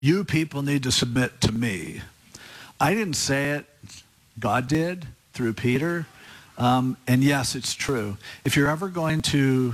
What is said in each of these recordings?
You people need to submit to me. I didn't say it. God did through Peter. And yes, it's true. If you're ever going to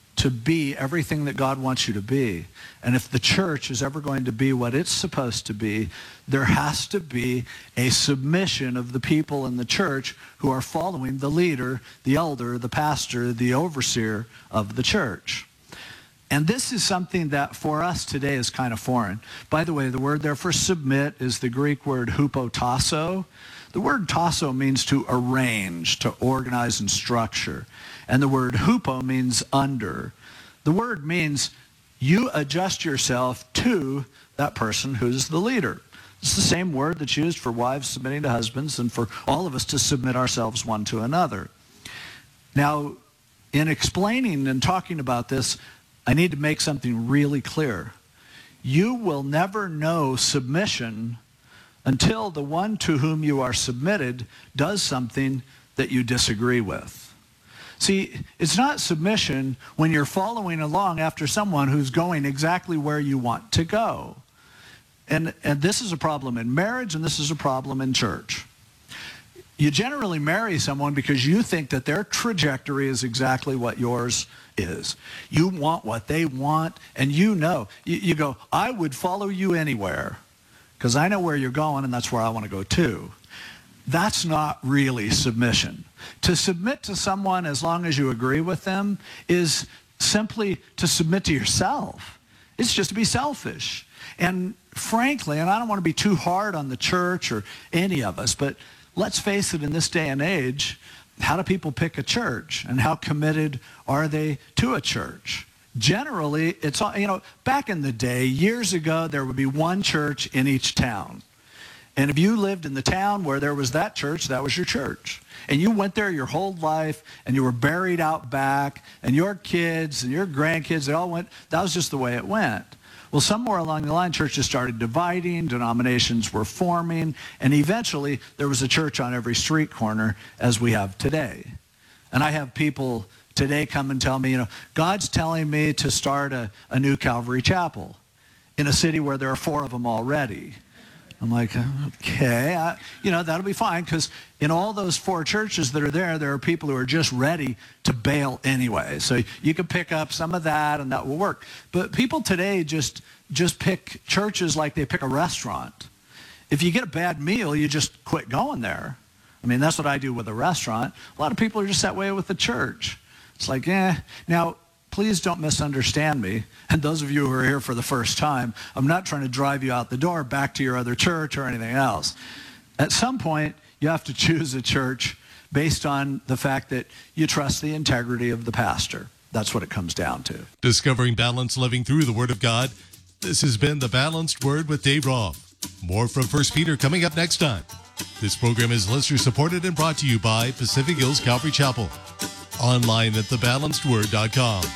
be everything that God wants you to be, and if the church is ever going to be what it's supposed to be, there has to be a submission of the people in the church who are following the leader, the elder, the pastor, the overseer of the church. And this is something that for us today is kind of foreign. By the way, the word there for submit is the Greek word hupotasso. The word tasso means to arrange, to organize and structure. And the word hupo means under. The word means you adjust yourself to that person who's the leader. It's the same word that's used for wives submitting to husbands and for all of us to submit ourselves one to another. Now, in explaining and talking about this, I need to make something really clear. You will never know submission until the one to whom you are submitted does something that you disagree with. See, it's not submission when you're following along after someone who's going exactly where you want to go. And this is a problem in marriage, and this is a problem in church. You generally marry someone because you think that their trajectory is exactly what yours is. You want what they want, and you know. You go, I would follow you anywhere because I know where you're going, and that's where I want to go too. That's not really submission. To submit to someone as long as you agree with them is simply to submit to yourself. It's just to be selfish. And frankly, and I don't want to be too hard on the church or any of us, but let's face it, in this day and age, how do people pick a church? And how committed are they to a church? Generally, it's, back in the day, years ago, there would be one church in each town. And if you lived in the town where there was that church, that was your church. And you went there your whole life, and you were buried out back, and your kids and your grandkids, they all went, that was just the way it went. Well, somewhere along the line, churches started dividing, denominations were forming, and eventually there was a church on every street corner as we have today. And I have people today come and tell me, God's telling me to start a new Calvary Chapel in a city where there are 4 of them already. I'm like, okay, that'll be fine, because in all those 4 churches that are there are people who are just ready to bail anyway. So you can pick up some of that, and that will work. But people today just pick churches like they pick a restaurant. If you get a bad meal, you just quit going there. I mean, that's what I do with a restaurant. A lot of people are just that way with the church. It's like, Now, please don't misunderstand me. And those of you who are here for the first time, I'm not trying to drive you out the door back to your other church or anything else. At some point, you have to choose a church based on the fact that you trust the integrity of the pastor. That's what it comes down to. Discovering balance living through the Word of God. This has been The Balanced Word with Dave Roth. More from 1 Peter coming up next time. This program is listener supported and brought to you by Pacific Hills Calvary Chapel. Online at thebalancedword.com.